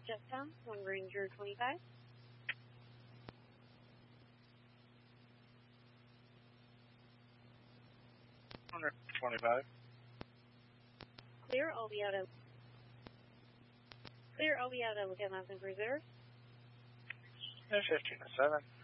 Jefftown, 1 Ranger 25. 25. Clear, I'll be out of Lieutenant Mountain Cruiser. 15-7.